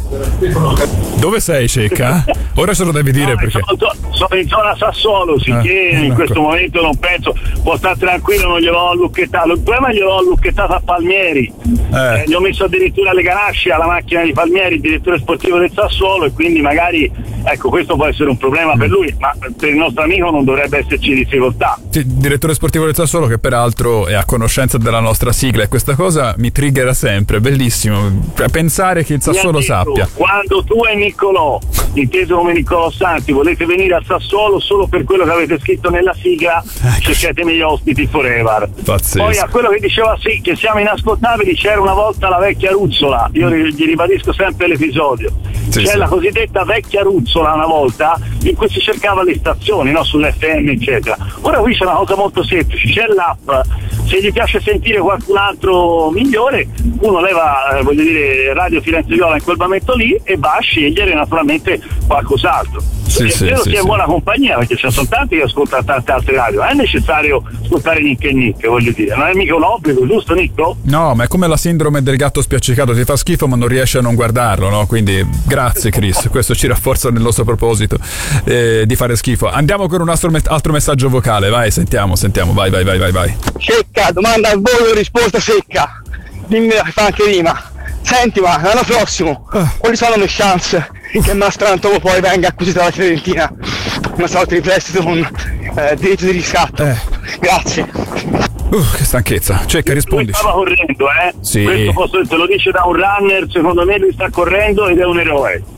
Dove sei, Cecca? Ora ce lo devi dire, perché sono in zona Sassuolo, sicché in questo momento non penso, può stare tranquillo, non glielo ho lucchettato. Il problema glielo ho lucchettato a Palmieri, gli ho messo addirittura le ganasce alla macchina di Palmieri, il direttore sportivo del Sassuolo, e quindi magari questo può essere un problema per lui, ma per il nostro amico non dovrebbe esserci difficoltà. Sì, direttore sportivo del Sassuolo che peraltro è a conoscenza della nostra sigla, e questa cosa mi triggera sempre, bellissimo pensare che il Sassuolo sappia. Quando tu e Niccolò, inteso come Niccolò Santi, volete venire al Sassuolo solo per quello che avete scritto nella sigla, cercatemi gli ospiti forever. Pazzesco. Poi a quello che diceva che siamo inascoltabili, c'era una volta la vecchia Ruzzola, io gli ribadisco sempre l'episodio, c'è la cosiddetta vecchia Ruzzola una volta in cui si cercava le stazioni, no, sull'FM eccetera. Ora qui c'è una cosa molto semplice, c'è l'app, se gli piace sentire qualcun altro migliore uno leva Radio Firenze Viola in quel momento lì e va a scegliere naturalmente qualcos'altro. Credo sia in buona compagnia, perché ci sono tanti che ascoltano tante altre radio, è necessario ascoltare Nick e Nick, voglio dire, non è mica un obbligo, giusto Nicco? No, ma è come la sindrome del gatto spiaccicato, ti fa schifo ma non riesci a non guardarlo, no? Quindi grazie Chris, questo ci rafforza nel nostro proposito di fare schifo. Andiamo con un altro messaggio vocale, vai, sentiamo, vai. Secca, domanda al volo, risposta secca, dimmi che fa anche rima. Senti, ma l'anno prossimo quali sono le chance che Mastrantomo poi venga acquisito dalla Fiorentina una sorta di prestito con diritto di riscatto? Grazie. Che stanchezza. Cecca, rispondi. Stava correndo, Sì. Questo te lo dice da un runner, secondo me lui sta correndo ed è un eroe.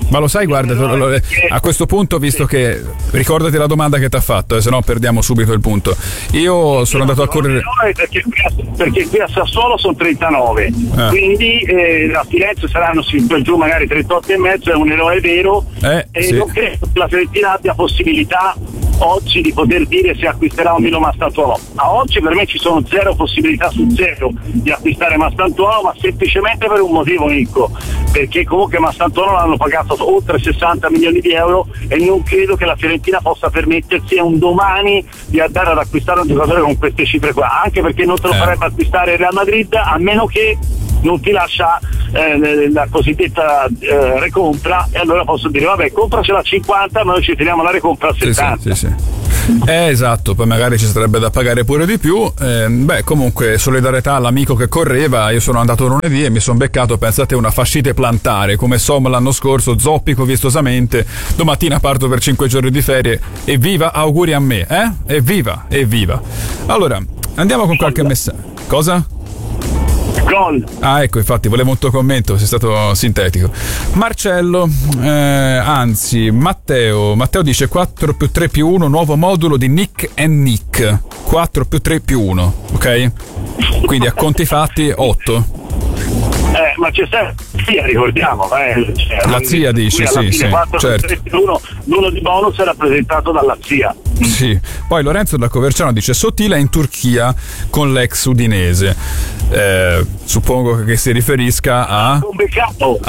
Ma lo sai, guarda, a questo punto, visto che ricordati la domanda che ti ha fatto, se no perdiamo subito il punto. Io sono andato a correre perché qui a Sassuolo sono 39, quindi a Firenze saranno giù magari 38 e mezzo, è un eroe vero, e sì. Non credo che la Fiorentina abbia possibilità oggi di poter dire se acquisterà o meno Mastantuono. A oggi per me ci sono zero possibilità su zero di acquistare Mastantuono, ma semplicemente per un motivo, Nico, perché comunque Mastantuono l'hanno pagato oltre 60 milioni di euro e non credo che la Fiorentina possa permettersi un domani di andare ad acquistare un giocatore con queste cifre qua, anche perché non te lo farebbe acquistare il Real Madrid, a meno che non ti lascia la cosiddetta recompra, e allora posso dire vabbè, compracela a 50, ma noi ci tiriamo la recompra a 70. Sì. Esatto, poi magari ci sarebbe da pagare pure di più. Comunque solidarietà all'amico che correva. Io sono andato lunedì e mi sono beccato, pensate, una fascite plantare come Som l'anno scorso, zoppico vistosamente, domattina parto per 5 giorni di ferie, evviva, auguri a me, evviva. Allora andiamo con qualche messaggio. Cosa? Gol. Ecco, infatti volevo un tuo commento, sei stato sintetico. Marcello, Matteo dice 4 più 3 più 1, nuovo modulo di Nick and Nick, 4 più 3 più 1, ok? Quindi a conti fatti 8. Ma c'è sempre zia, ricordiamo, la zia dici, sì, 4, certo. 3 più 1, l'uno di bonus è rappresentato dalla zia. Sì. Poi Lorenzo da Coverciano dice Sottile è in Turchia con l'ex Udinese. Suppongo che si riferisca a Beccato.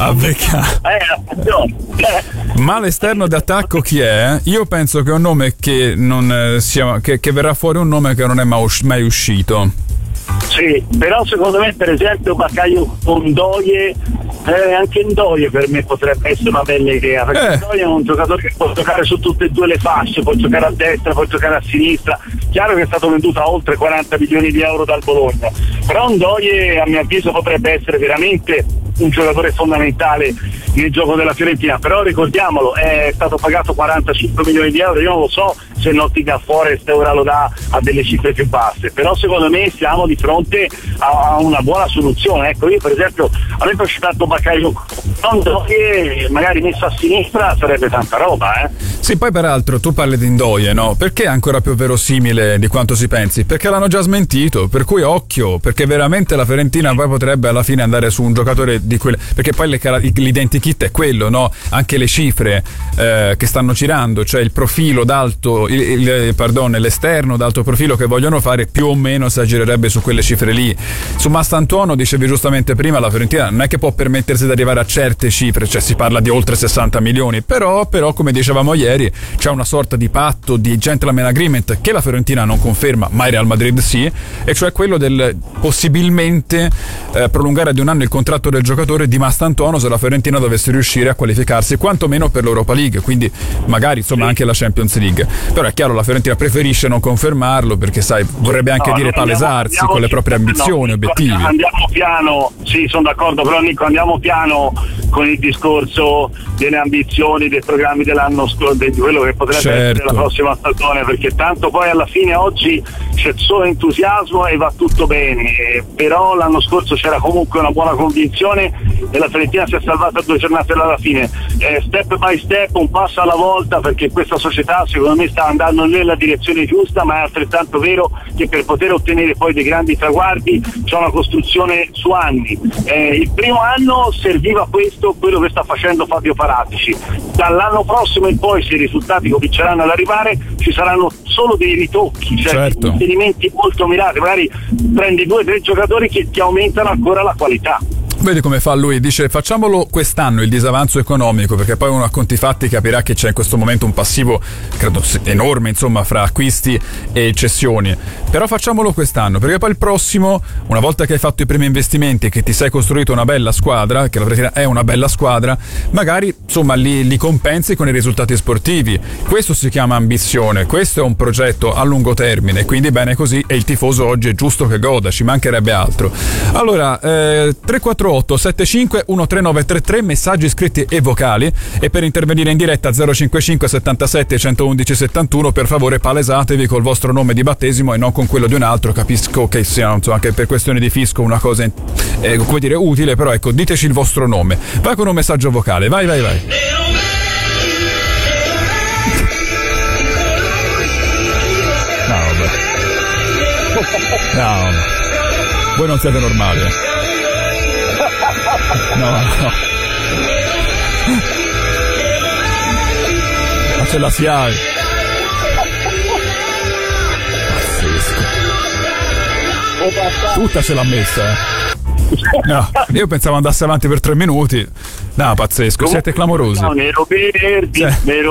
Ma l'esterno d'attacco chi è? Io penso che è un nome che non sia, che verrà fuori un nome che non è mai uscito. Sì, però secondo me per esempio Baccaglio con Ndoye, anche Ndoye per me potrebbe essere una bella idea, perché Ndoye è un giocatore che può giocare su tutte e due le fasce, può giocare a destra, può giocare a sinistra. Chiaro che è stato venduto a oltre 40 milioni di euro dal Bologna, però Ndoye a mio avviso potrebbe essere veramente un giocatore fondamentale nel gioco della Fiorentina, però ricordiamolo, è stato pagato 45 milioni di euro, io non lo so se Nottingham Forest ora lo dà a delle cifre più basse, però secondo me siamo di fronte a una buona soluzione. Ecco, io per esempio a me piace tanto Baccaglio, che magari messo a sinistra sarebbe tanta roba. Sì, poi peraltro tu parli di Ndoye, no? Perché è ancora più verosimile di quanto si pensi? Perché l'hanno già smentito, per cui occhio, perché veramente la Fiorentina poi potrebbe alla fine andare su un giocatore di quelle, perché poi l'identikit è quello, no? Anche le cifre che stanno girando, cioè il profilo d'alto, l'esterno d'alto profilo che vogliono fare, più o meno si aggirerebbe su quelle cifre lì. Su Mastantuono, dicevi giustamente prima, la Fiorentina non è che può permettersi di arrivare a certe cifre, cioè si parla di oltre 60 milioni, però come dicevamo ieri c'è una sorta di patto, di gentleman agreement che la Fiorentina non conferma, ma il Real Madrid sì, e cioè quello del possibilmente prolungare di un anno il contratto del giocatore di Mastantuono se la Fiorentina dovesse riuscire a qualificarsi quantomeno per l'Europa League, quindi magari insomma anche la Champions League. Però è chiaro, la Fiorentina preferisce non confermarlo perché sai, vorrebbe anche palesarsi con le proprie ambizioni, obiettivi. Andiamo piano, sì, sono d'accordo, però Nico, andiamo piano con il discorso delle ambizioni, dei programmi dell'anno scorso, di quello che potrebbe essere la prossima stagione, perché tanto poi alla fine oggi c'è solo entusiasmo e va tutto bene, però l'anno scorso c'era comunque una buona convinzione e la Fiorentina si è salvata a 2 giornate alla fine, step by step, un passo alla volta, perché questa società secondo me sta andando nella direzione giusta, ma è altrettanto vero che per poter ottenere poi dei grandi traguardi c'è una costruzione su anni. Il primo anno serviva questo, quello che sta facendo Fabio Paratici. Dall'anno prossimo in poi, se i risultati cominceranno ad arrivare, ci saranno solo dei ritocchi, cioè inserimenti molto mirati, magari prendi 2 o 3 giocatori che ti aumentano ancora la qualità. Vedi come fa lui, dice facciamolo quest'anno il disavanzo economico, perché poi uno a conti fatti capirà che c'è in questo momento un passivo credo enorme, insomma, fra acquisti e cessioni, però facciamolo quest'anno, perché poi il prossimo, una volta che hai fatto i primi investimenti e che ti sei costruito una bella squadra, che la Fiorentina è una bella squadra, magari insomma li compensi con i risultati sportivi. Questo si chiama ambizione, questo è un progetto a lungo termine, quindi bene così, e il tifoso oggi è giusto che goda, ci mancherebbe altro. Allora 348 75 13933, messaggi scritti e vocali, e per intervenire in diretta 055 77 111 71, per favore palesatevi col vostro nome di battesimo e non con quello di un altro. Capisco che sia insomma anche per questioni di fisco una cosa come dire utile, però ecco, diteci il vostro nome. Vai con un messaggio vocale, vai. No, voi non siete normali. No. Ma ce la si ha. Tutta ce l'ha messa, No, io pensavo andasse avanti per 3 minuti. No, pazzesco, siete clamorosi. No, nero verdi,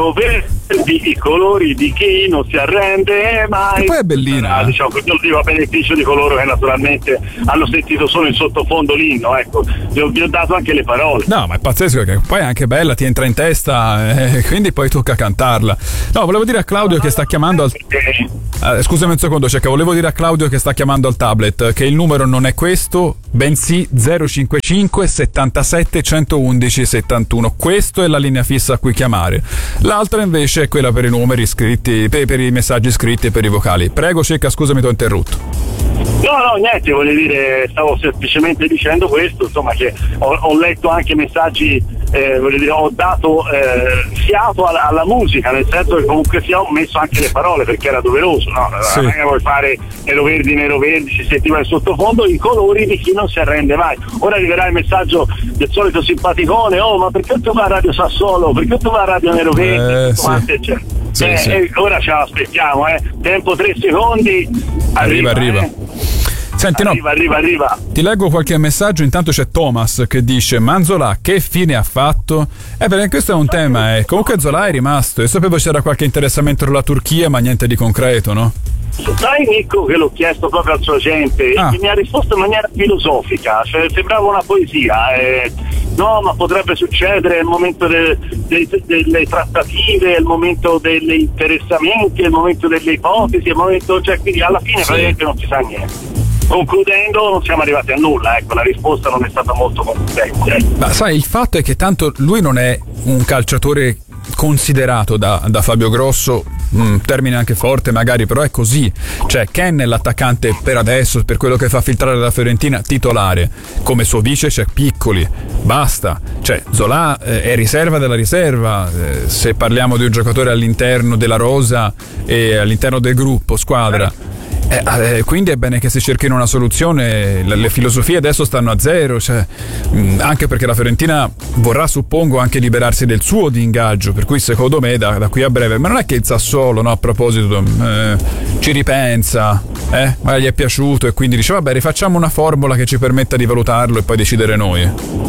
i colori di chi non si arrende mai. E poi è bellina. Diciamo, questo lo dico a beneficio di coloro che naturalmente hanno sentito solo in sottofondo l'inno, ecco. Vi ho dato anche le parole. No, ma è pazzesco, che poi è anche bella, ti entra in testa, quindi poi tocca cantarla. No, volevo dire a Claudio che sta chiamando al... scusami un secondo, Cecca, volevo dire a Claudio che sta chiamando al tablet che il numero non è questo, bensì 055 77 111 71. Questo è la linea fissa a cui chiamare. L'altra invece è quella per i numeri scritti, per i messaggi scritti e per i vocali. Prego, Cecca, scusami, ti ho interrotto. No, niente, voglio dire, stavo semplicemente dicendo questo, insomma, che ho letto anche messaggi, voglio dire, ho dato fiato alla musica, nel senso che comunque sia ho messo anche le parole perché era doveroso, no? Sì. Non è che vuoi fare nero verdi, si sentiva in sottofondo i colori di chi non si arrende mai. Ora arriverà il messaggio del solito simpaticone: oh, ma perché tu vai a Radio Sassuolo, perché tu vai a Radio Nero Verdi, sì. Ora ce l'aspettiamo, tempo 3 secondi, arriva. Senti, arriva. Ti leggo qualche messaggio. Intanto c'è Thomas che dice: Manzola, che fine ha fatto? Perché questo è un tema, comunque Zola è rimasto. Io sapevo c'era qualche interessamento per la Turchia, ma niente di concreto, no? Sai, Nico, che l'ho chiesto proprio al suo agente e mi ha risposto in maniera filosofica, cioè sembrava una poesia. No, ma potrebbe succedere il momento delle trattative, il momento degli interessamenti, il momento delle ipotesi, il momento, cioè, quindi alla fine praticamente non si sa niente. Concludendo, non siamo arrivati a nulla, ecco, la risposta non è stata molto concludente. Ma sai, il fatto è che tanto lui non è un calciatore considerato da Fabio Grosso, termine anche forte magari, però è così. Cioè Ken è l'attaccante per adesso, per quello che fa filtrare la Fiorentina, titolare. Come suo vice c'è Piccoli, basta. Cioè Zola è riserva della riserva, se parliamo di un giocatore all'interno della rosa e all'interno del gruppo squadra. Quindi è bene che si cerchino una soluzione. Le filosofie adesso stanno a zero, cioè, anche perché la Fiorentina vorrà, suppongo, anche liberarsi del suo di ingaggio, per cui secondo me da qui a breve, ma non è che il Sassuolo, no, a proposito, ci ripensa, magari gli è piaciuto e quindi dice vabbè, rifacciamo una formula che ci permetta di valutarlo e poi decidere noi.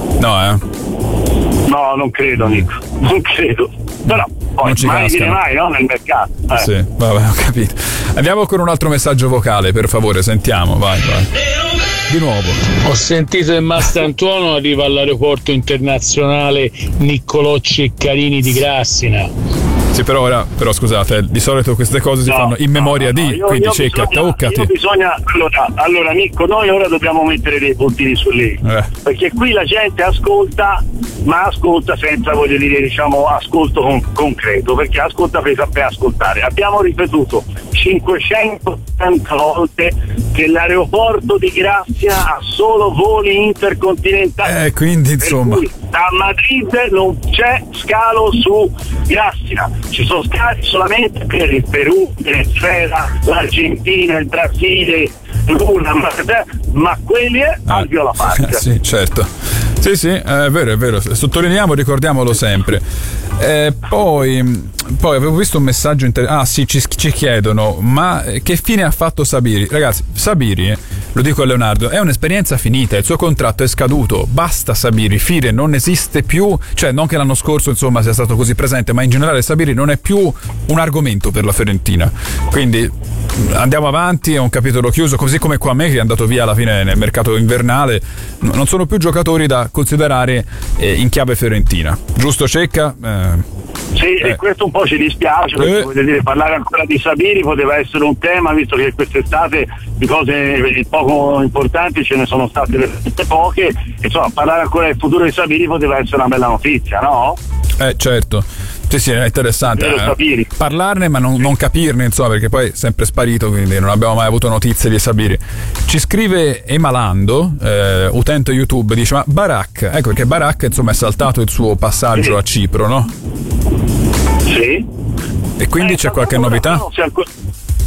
No, non credo, Nico, non credo. Però poi mai dire mai, no? Nel mercato. Sì, vabbè, ho capito. Andiamo con un altro messaggio vocale, per favore, sentiamo, vai. Di nuovo. Ho sentito che Mastrantuono arriva all'aeroporto internazionale Niccolò Ceccarini di Grassina. Sì, però scusate, di solito queste cose si fanno in memoria quindi Cecca, toccati. Allora Nicco, noi ora dobbiamo mettere dei puntini su lì, perché qui la gente ascolta, ma ascolta senza, voglio dire, diciamo, ascolto concreto, perché ascolta per ascoltare. Abbiamo ripetuto 580 volte che l'aeroporto di Grazia ha solo voli intercontinentali, quindi insomma da Madrid non c'è scalo su Grazia, ci sono scali solamente per il Perù, Venezuela, l'Argentina, il Brasile, ma quelli al Viola Park. Sì, certo. Sì, è vero, sottolineiamo, ricordiamolo sempre. Poi avevo visto un messaggio ci chiedono: ma che fine ha fatto Sabiri? Ragazzi, Sabiri, lo dico a Leonardo, è un'esperienza finita, il suo contratto è scaduto, basta Sabiri, fine, non esiste più, cioè non che l'anno scorso insomma sia stato così presente, ma in generale Sabiri non è più un argomento per la Fiorentina, quindi andiamo avanti, è un capitolo chiuso, così come qua me che è andato via alla fine nel mercato invernale, non sono più giocatori da considerare in chiave fiorentina, giusto Cecca? Sì, e questo un po' ci dispiace, perché voglio dire, parlare ancora di Sabiri poteva essere un tema, visto che quest'estate di cose poco importanti ce ne sono state veramente poche, e insomma parlare ancora del futuro di Sabiri poteva essere una bella notizia, no? Certo. Sì, è interessante parlarne ma non capirne, insomma, perché poi è sempre sparito, quindi non abbiamo mai avuto notizie di Sabiri. Ci scrive Emalando, utente YouTube, dice: ma Barak, ecco perché Barak insomma è saltato il suo passaggio a Cipro, no? Sì. E quindi c'è qualche novità?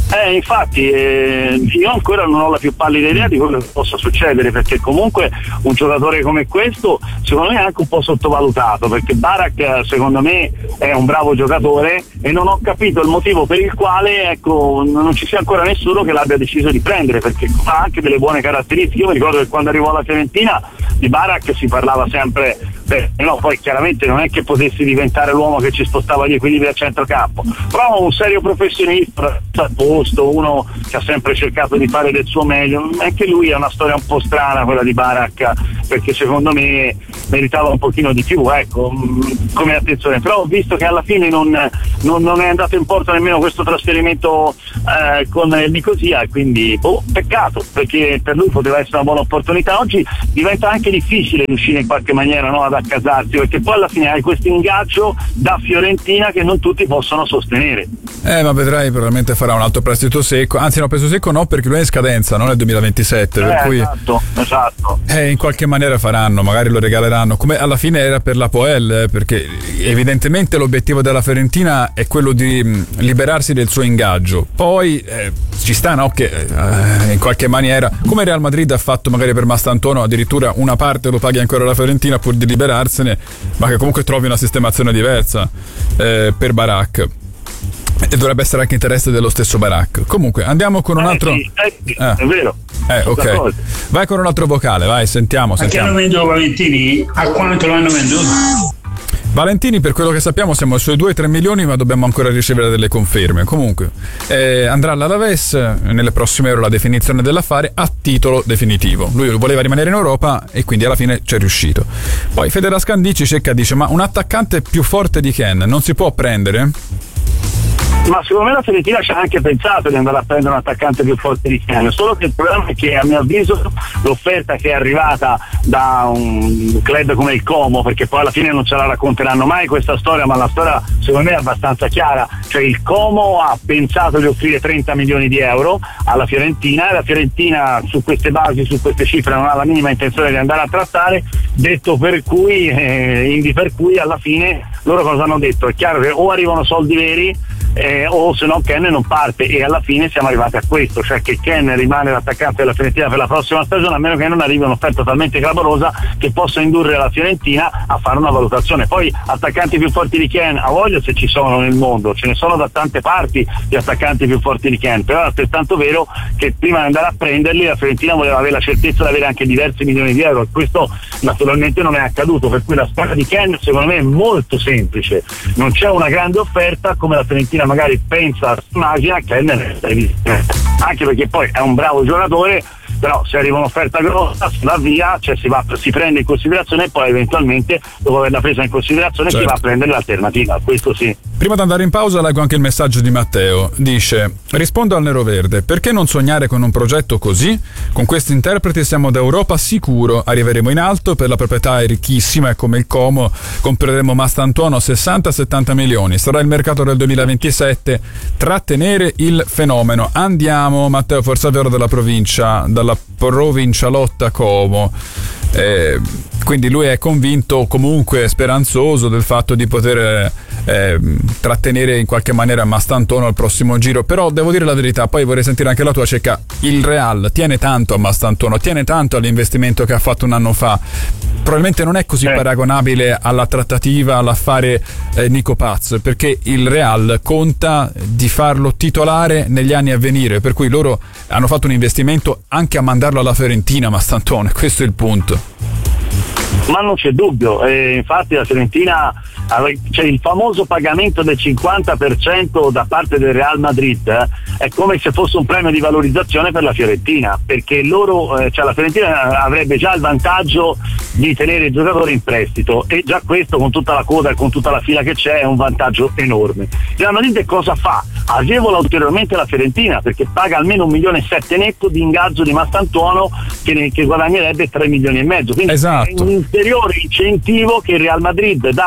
Infatti io ancora non ho la più pallida idea di quello che possa succedere, perché comunque un giocatore come questo secondo me è anche un po' sottovalutato, perché Barak secondo me è un bravo giocatore e non ho capito il motivo per il quale, ecco, non ci sia ancora nessuno che l'abbia deciso di prendere, perché ha anche delle buone caratteristiche. Io mi ricordo che quando arrivò alla Fiorentina di Barak si parlava sempre, no, poi chiaramente non è che potessi diventare l'uomo che ci spostava gli equilibri a centrocampo, però un serio professionista al posto, uno che ha sempre cercato di fare del suo meglio. Anche lui è una storia un po' strana quella di Barak, perché secondo me meritava un pochino di più, ecco, come attenzione, però ho visto che alla fine non è andato in porto nemmeno questo trasferimento con Nicosia, e quindi peccato, perché per lui poteva essere una buona opportunità. Oggi diventa anche difficile riuscire in qualche maniera, no, ad accasarsi, perché poi alla fine hai questo ingaggio da Fiorentina che non tutti possono sostenere. Ma vedrai, probabilmente farà un altro prestito secco, anzi no, prestito secco no, perché lui è in scadenza, non nel 2027, per cui esatto. In qualche maniera faranno, magari lo regaleranno, come alla fine era per la Poel, perché evidentemente l'obiettivo della Fiorentina è quello di liberarsi del suo ingaggio. Poi ci sta, no, che in qualche maniera, come Real Madrid ha fatto magari per Mastantuono, addirittura una parte lo paghi ancora la Fiorentina pur di liberarsene, ma che comunque trovi una sistemazione diversa per Barak. E dovrebbe essere anche interesse dello stesso Barak. Comunque andiamo con un altro. È vero. Ok. Vai con un altro vocale, vai, sentiamo. Ma che hanno venduto Valentini? A quanto l'hanno venduto? Valentini, per quello che sappiamo, siamo sui 2-3 milioni, ma dobbiamo ancora ricevere delle conferme. Comunque andrà all'Alaves nelle prossime ore la definizione dell'affare a titolo definitivo. Lui voleva rimanere in Europa e quindi alla fine ci è riuscito. Poi Federa Scandici Cecca dice: ma un attaccante più forte di Ken non si può prendere? Ma secondo me la Fiorentina ci ha anche pensato di andare a prendere un attaccante più forte di Ken, solo che il problema è che a mio avviso l'offerta che è arrivata da un club come il Como, perché poi alla fine non ce la racconteranno mai questa storia, ma la storia secondo me è abbastanza chiara, cioè il Como ha pensato di offrire 30 milioni di euro alla Fiorentina, e la Fiorentina su queste basi, su queste cifre non ha la minima intenzione di andare a trattare, detto per cui alla fine loro cosa hanno detto? È chiaro che o arrivano soldi veri o se no Ken non parte, e alla fine siamo arrivati a questo, cioè che Ken rimane l'attaccante della Fiorentina per la prossima stagione, a meno che non arrivi un'offerta talmente clamorosa che possa indurre la Fiorentina a fare una valutazione. Poi attaccanti più forti di Ken a voglia se ci sono nel mondo, ce ne sono da tante parti di attaccanti più forti di Ken, però è altrettanto vero che prima di andare a prenderli la Fiorentina voleva avere la certezza di avere anche diversi milioni di euro, e questo naturalmente non è accaduto, per cui la storia di Ken secondo me è molto semplice, non c'è una grande offerta, come la Fiorentina magari pensa a Magia, Ken anche perché poi è un bravo giocatore, però se arriva un'offerta grossa si va via, cioè si prende in considerazione e poi eventualmente dopo averla presa in considerazione si va a prendere l'alternativa, questo sì. Prima di andare in pausa leggo anche il messaggio di Matteo, dice: rispondo al Neroverde, perché non sognare con un progetto così? Con questi interpreti siamo d'Europa sicuro, arriveremo in alto, per la proprietà è ricchissima e come il Como compreremo Mastantuono 60-70 milioni, sarà il mercato del 2027, trattenere il fenomeno. Andiamo, Matteo Forzavero dalla provincialotta Como. Quindi lui è convinto, comunque speranzoso del fatto di poter trattenere in qualche maniera Mastantuono al prossimo giro, però devo dire la verità, poi vorrei sentire anche la tua, Cecca. Il Real tiene tanto a Mastantuono, tiene tanto all'investimento che ha fatto un anno fa, probabilmente non è così paragonabile alla trattativa, all'affare Nico Paz, perché il Real conta di farlo titolare negli anni a venire, per cui loro hanno fatto un investimento anche a mandarlo alla Fiorentina Mastantuono, questo è il punto. Ma non c'è dubbio, infatti la Fiorentina, c'è il famoso pagamento del 50% da parte del Real Madrid, è come se fosse un premio di valorizzazione per la Fiorentina, perché loro, cioè la Fiorentina avrebbe già il vantaggio di tenere il giocatore in prestito, e già questo con tutta la coda e con tutta la fila che c'è è un vantaggio enorme. Il Real Madrid cosa fa? Agevola ulteriormente la Fiorentina, perché paga almeno 1,7 milioni netto di ingaggio di Mastantuono che guadagnerebbe 3,5 milioni, quindi esatto. È un ulteriore incentivo che il Real Madrid dà alla Fiorentina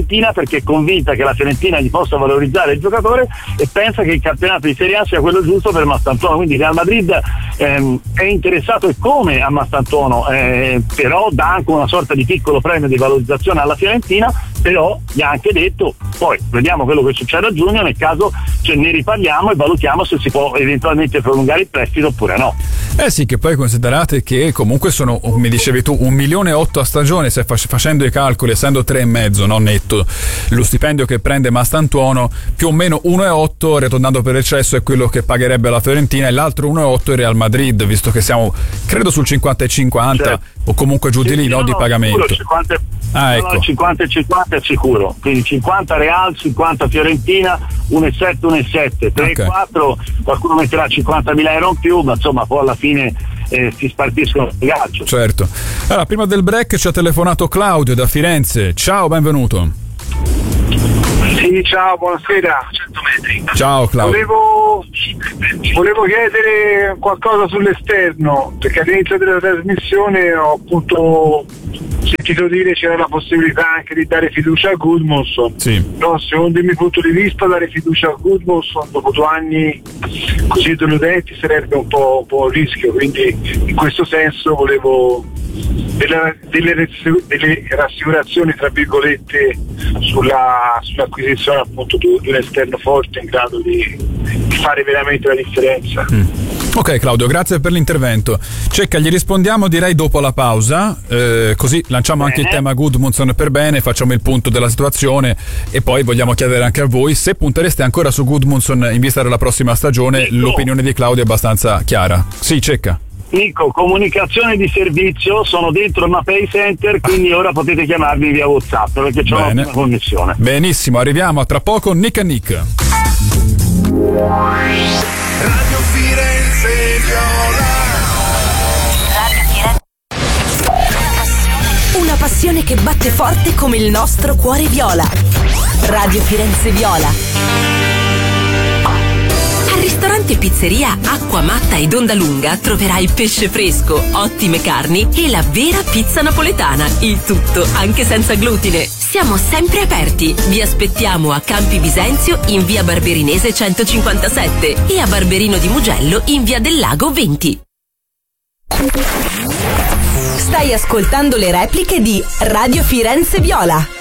Fiorentina perché è convinta che la Fiorentina gli possa valorizzare il giocatore e pensa che il campionato di Serie A sia quello giusto per Mastantuono, quindi Real Madrid è interessato e come a Mastantuono, però dà anche una sorta di piccolo premio di valorizzazione alla Fiorentina, però gli ha anche detto poi vediamo quello che succede a giugno, nel caso ne riparliamo e valutiamo se si può eventualmente prolungare il prestito oppure no. Sì, che poi considerate che comunque sono, mi dicevi tu, 1,8 milioni a stagione, se facendo i calcoli, essendo 3,5 non netto, lo stipendio che prende Mastantuono, più o meno 1,8 ritornando per eccesso è quello che pagherebbe la Fiorentina, e l'altro 1,8 il Real Madrid, visto che siamo credo sul 50-50, certo, o comunque giù di lì, no, di pagamento. 50, ecco. 50 è sicuro, quindi 50 Real, 50 Fiorentina, 1,7, 1,7, 3,4, okay. Qualcuno metterà 50.000 euro in più, ma insomma poi alla fine si spartiscono il ghiaccio. Certo. Allora, prima del break ci ha telefonato Claudio da Firenze. Ciao, benvenuto. Sì, ciao, buonasera. 100 metri. Ciao Claudio. Volevo chiedere qualcosa sull'esterno, perché all'inizio della trasmissione ho appunto sentito dire c'era la possibilità anche di dare fiducia a Gudmundsson. Sì. No, secondo il mio punto di vista dare fiducia a Gudmundsson dopo 2 anni così deludenti sarebbe un po' un rischio, quindi in questo senso volevo delle rassicurazioni tra virgolette sull'acquisizione appunto di un esterno forte in grado di fare veramente la differenza. Ok Claudio, grazie per l'intervento. Cecca, gli rispondiamo direi dopo la pausa, così lanciamo anche il tema Gudmundsson per bene, facciamo il punto della situazione e poi vogliamo chiedere anche a voi se puntereste ancora su Gudmundsson in vista della prossima stagione. L'opinione di Claudio è abbastanza chiara. Sì, Cecca. Nico, comunicazione di servizio, sono dentro il Mapei Center, quindi ora potete chiamarmi via WhatsApp perché c'ho una connessione. Benissimo, arriviamo a tra poco Nick and Nick. Radio Firenze Viola. Una passione che batte forte come il nostro cuore viola. Radio Firenze Viola. Al ristorante Pizzeria Acqua Matta ed Onda Lunga troverai pesce fresco, ottime carni e la vera pizza napoletana. Il tutto anche senza glutine. Siamo sempre aperti. Vi aspettiamo a Campi Bisenzio in via Barberinese 157 e a Barberino di Mugello in via del Lago 20. Stai ascoltando le repliche di Radio Firenze Viola.